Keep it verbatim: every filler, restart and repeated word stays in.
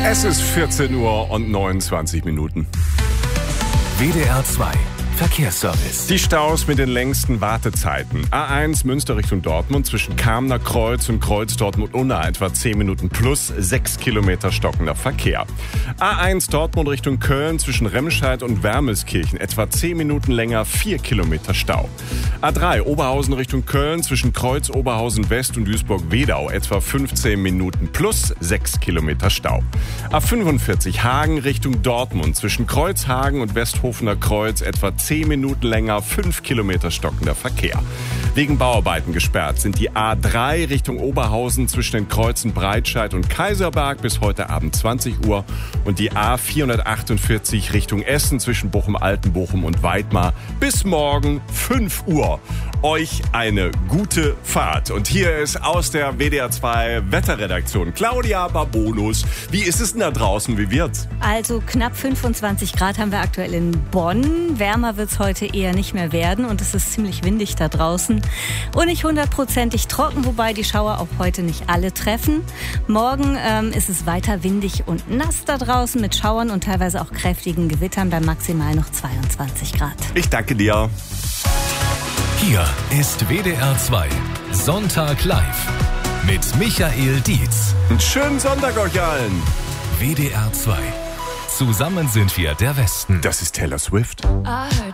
Es ist vierzehn Uhr und neunundzwanzig Minuten. W D R zwei Verkehrsservice. Die Staus mit den längsten Wartezeiten. A eins Münster Richtung Dortmund zwischen Kamener Kreuz und Kreuz Dortmund-Unna etwa zehn Minuten plus sechs Kilometer stockender Verkehr. A eins Dortmund Richtung Köln zwischen Remscheid und Wermelskirchen etwa zehn Minuten länger, vier Kilometer Stau. A drei Oberhausen Richtung Köln zwischen Kreuz Oberhausen West und Duisburg-Wedau etwa fünfzehn Minuten plus sechs Kilometer Stau. A fünfundvierzig Hagen Richtung Dortmund zwischen Kreuzhagen und Westhofener Kreuz etwa zehn Minuten länger, fünf Kilometer stockender Verkehr. Wegen Bauarbeiten gesperrt sind die A drei Richtung Oberhausen zwischen den Kreuzen Breitscheid und Kaiserberg bis heute Abend zwanzig Uhr und die A vierhundertachtundvierzig Richtung Essen zwischen Bochum-Altenbochum und Weidmar bis morgen fünf Uhr. Euch eine gute Fahrt. Und hier ist aus der W D R zwei Wetterredaktion Claudia Barbonus. Wie ist es denn da draußen? Wie wird's? Also knapp fünfundzwanzig Grad haben wir aktuell in Bonn. Wärmer wird's heute eher nicht mehr werden und es ist ziemlich windig da draußen. Und nicht hundertprozentig trocken, wobei die Schauer auch heute nicht alle treffen. Morgen ähm, ist es weiter windig und nass da draußen mit Schauern und teilweise auch kräftigen Gewittern bei maximal noch zweiundzwanzig Grad. Ich danke dir. Hier ist W D R zwei Sonntag live mit Michael Dietz. Einen schönen Sonntag euch allen. W D R zwei. Zusammen sind wir der Westen. Das ist Taylor Swift.